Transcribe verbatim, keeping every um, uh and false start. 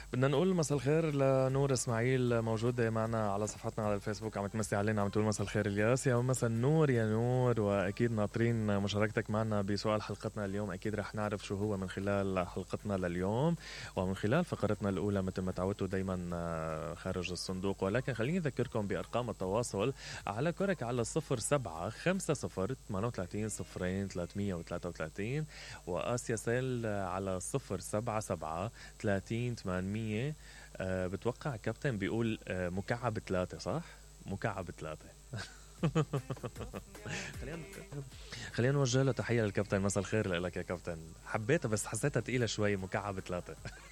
بدنا نقول مساء الخير لنور اسماعيل موجودة معنا على صفحتنا على الفيسبوك، عم تمسي علينا، عم تقول مساء الخير الياس، يا مساء النور يا نور. واكيد ناطرين مشاركتك معنا بسؤال حلقتنا اليوم، اكيد رح نعرف شو هو من خلال حلقتنا لليوم ومن خلال فقرتنا الاولى مثل ما تعودتوا دايما خارج الصندوق. ولكن خليني اذكركم بارقام التواصل على كرك على صفر سبعة خمسة صفر ثمانية وثلاثين صفرين ثلاثمية وثلاثة وثلاثين وآسيا سيل على صفر سبعة سبعة ثلاثين ثمانمية. أه بتوقع كابتن بيقول أه مكعب ثلاثة، صح؟ مكعب ثلاثة. خلينا خلينا نوجه له تحية للكابتن، مساء الخير لك يا كابتن. حبيتها بس حسيتها تقيلة شوي، مكعب ثلاثة.